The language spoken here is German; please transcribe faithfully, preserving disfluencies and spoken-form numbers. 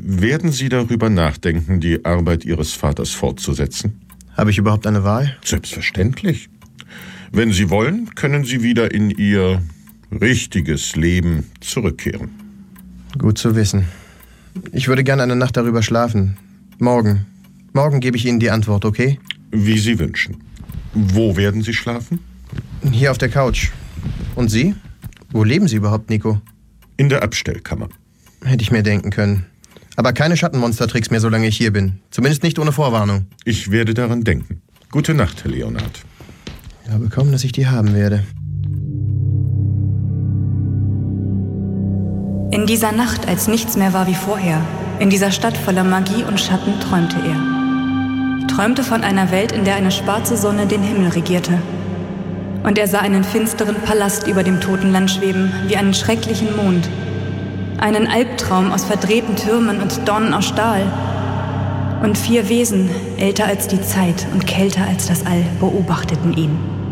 Werden Sie darüber nachdenken, die Arbeit Ihres Vaters fortzusetzen? Habe ich überhaupt eine Wahl? Selbstverständlich. Wenn Sie wollen, können Sie wieder in Ihr richtiges Leben zurückkehren. Gut zu wissen. Ich würde gerne eine Nacht darüber schlafen. Morgen. Morgen gebe ich Ihnen die Antwort, okay? Wie Sie wünschen. Wo werden Sie schlafen? Hier auf der Couch. Und Sie? Wo leben Sie überhaupt, Nico? In der Abstellkammer. Hätte ich mir denken können. Aber keine Schattenmonster-Tricks mehr, solange ich hier bin. Zumindest nicht ohne Vorwarnung. Ich werde daran denken. Gute Nacht, Herr Leonard. Ich glaube kaum, dass ich die haben werde. In dieser Nacht, als nichts mehr war wie vorher, in dieser Stadt voller Magie und Schatten, träumte er. Träumte von einer Welt, in der eine schwarze Sonne den Himmel regierte. Und er sah einen finsteren Palast über dem Totenland schweben, wie einen schrecklichen Mond. Einen Albtraum aus verdrehten Türmen und Dornen aus Stahl. Und vier Wesen, älter als die Zeit und kälter als das All, beobachteten ihn.